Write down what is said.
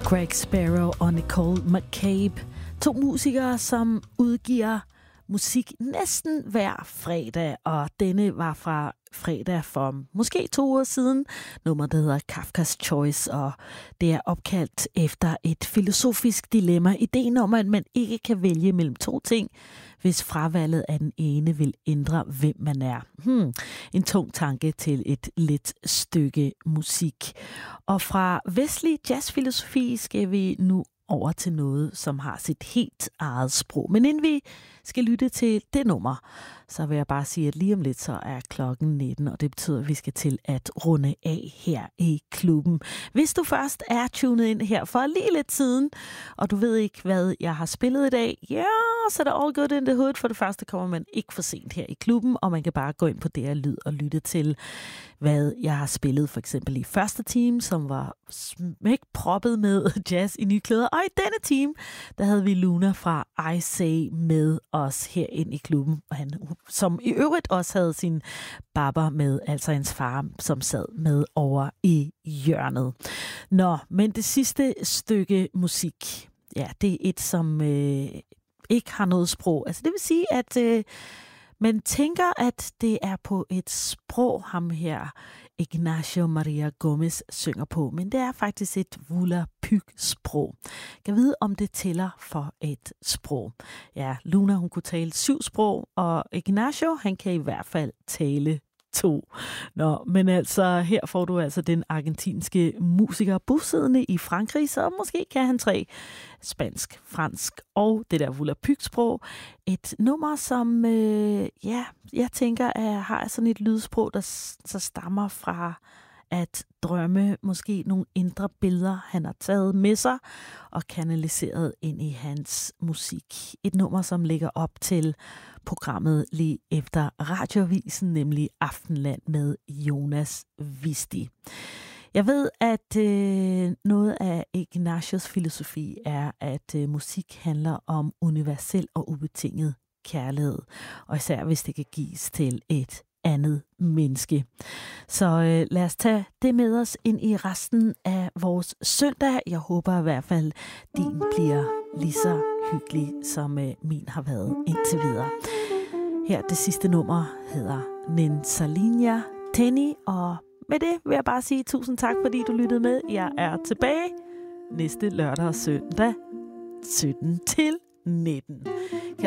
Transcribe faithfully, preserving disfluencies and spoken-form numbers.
Greg Sparrow og Nicole McCabe. To musikere, som udgiver musik næsten hver fredag, og denne var fra fredag for måske to uger siden. Nummer, der hedder Kafkas Choice, og det er opkaldt efter et filosofisk dilemma. Ideen om, at man ikke kan vælge mellem to ting, hvis fravalget af den ene vil ændre, hvem man er. Hmm. En tung tanke til et let stykke musik. Og fra vestlig jazzfilosofi skal vi nu over til noget, som har sit helt eget sprog. Men inden vi skal lytte til det nummer, så vil jeg bare sige, at lige om lidt så er klokken nitten, og det betyder, at vi skal til at runde af her i klubben. Hvis du først er tunet ind her for lige lidt siden, og du ved ikke, hvad jeg har spillet i dag, ja, yeah, så er det all good in the hood. For det første kommer man ikke for sent her i klubben, og man kan bare gå ind på det her lyd og lytte til, hvad jeg har spillet for eksempel i første team, som var smækproppet med jazz i nye klæder. Og i denne team, der havde vi Luna fra I Say med os her ind i klubben, og han, som i øvrigt også havde sin barber med, altså hans far, som sad med over i hjørnet. Nå, men det sidste stykke musik, ja, det er et, som øh, ikke har noget sprog. Altså det vil sige, at øh, man tænker, at det er på et sprog, ham her Ignacio Maria Gomez synger på, men det er faktisk et Volapük-sprog. Jeg kan vide, om det tæller for et sprog. Ja, Luna, hun kunne tale syv sprog, og Ignacio, han kan i hvert fald tale to. Nå, men altså, her får du altså den argentinske musiker bosiddende i Frankrig, så måske kan han tre: spansk, fransk og det der Volapük-sprog. Et nummer, som øh, ja, jeg tænker, er, har sådan et lydsprog, der så stammer fra at drømme måske nogle indre billeder, han har taget med sig og kanaliseret ind i hans musik. Et nummer, som ligger op til programmet lige efter Radioavisen, nemlig Aftenland med Jonas Visti. Jeg ved, at øh, noget af Ignacios filosofi er, at øh, musik handler om universel og ubetinget kærlighed, og især hvis det kan gives til et andet menneske. Så øh, lad os tage det med os ind i resten af vores søndag. Jeg håber i hvert fald, din bliver lige så hyggelig, som øh, min har været indtil videre. Her det sidste nummer hedder Ninsalinja Tenni, og med det vil jeg bare sige tusind tak, fordi du lyttede med. Jeg er tilbage næste lørdag og søndag sytten til nitten.